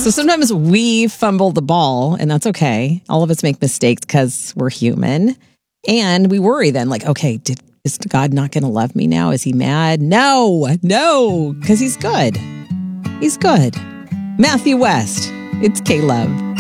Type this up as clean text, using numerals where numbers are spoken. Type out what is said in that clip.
So sometimes we fumble the ball, and that's okay. All of us make mistakes because we're human. And we worry then, like, okay, is God not going to love me now? Is he mad? No, because he's good. He's good. Matthew West, it's K-Love.